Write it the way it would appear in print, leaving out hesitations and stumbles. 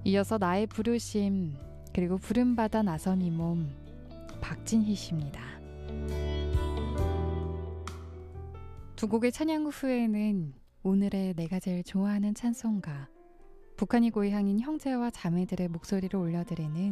이어서 나의 부르심 그리고 부름받아 나선 이 몸 박진희 씨입니다. 두 곡의 찬양 후에는 오늘의 내가 제일 좋아하는 찬송가 북한이 고향인 형제와 자매들의 목소리를 올려드리는